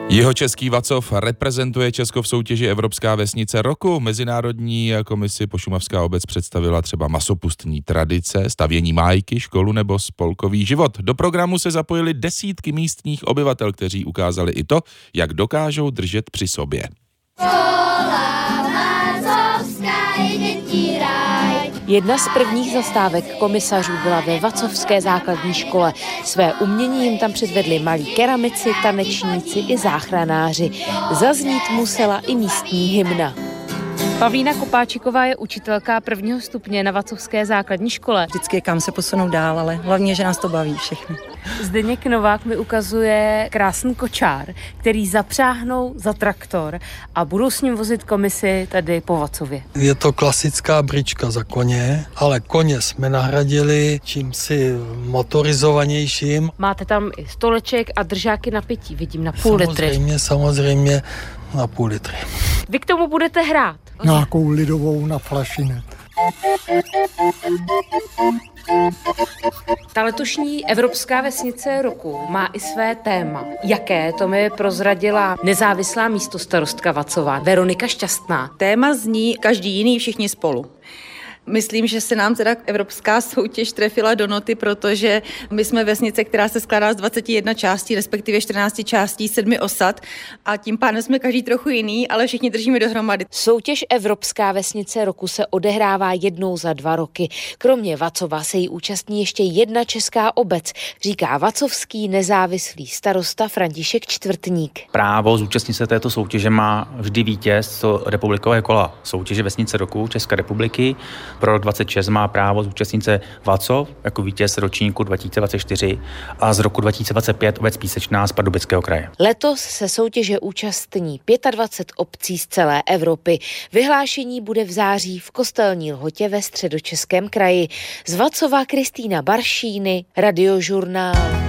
Jihočeský Vacov reprezentuje Česko v soutěži Evropská vesnice roku. Mezinárodní komisi Pošumavská obec představila třeba masopustní tradice, stavění májky, školu nebo spolkový život. Do programu se zapojili desítky místních obyvatel, kteří ukázali i to, jak dokážou držet při sobě. Jedna z prvních zastávek komisařů byla ve Vacovské základní škole. Své umění jim tam předvedli malí keramici, tanečníci i záchranáři. Zaznít musela i místní hymna. Pavlína Kopáčiková je učitelka 1. stupně na Vacovské základní škole. Vždycky kam se posunou dál, ale hlavně, že nás to baví všechny. Zdeněk Novák mi ukazuje krásný kočár, který zapřáhnou za traktor a budou s ním vozit komisi tady po Vacově. Je to klasická brička za koně, ale koně jsme nahradili čímsi motorizovanějším. Máte tam i stoleček a držáky na pití, vidím, na půl litry. Samozřejmě na půl litry. Vy k tomu budete hrát? Nějakou lidovou na flašinet. Ta letošní Evropská vesnice roku má i své téma. Jaké, to mi prozradila nezávislá místostarostka Vacova Veronika Šťastná. Téma zní každý jiný, všichni spolu. Myslím, že se nám teda evropská soutěž trefila do noty, protože my jsme vesnice, která se skládá z 21 částí, respektive 14 částí, 7 osad a tím pádem jsme každý trochu jiný, ale všichni držíme dohromady. Soutěž Evropská vesnice roku se odehrává jednou za 2 roky. Kromě Vacova se jí účastní ještě jedna česká obec, říká vacovský nezávislý starosta František Čtvrtník. Právo zúčastnit se této soutěže má vždy vítěz republikové kola soutěže vesnice roku České republiky. Pro rok 26 má právo zúčastnit se Vacov jako vítěz ročníku 2024 a z roku 2025 obec Písečná z Pardubického kraje. Letos se soutěže účastní 25 obcí z celé Evropy. Vyhlášení bude v září v Kostelní Lhotě ve Středočeském kraji. Z Vacova Kristýna Baršíny, Radiožurnál.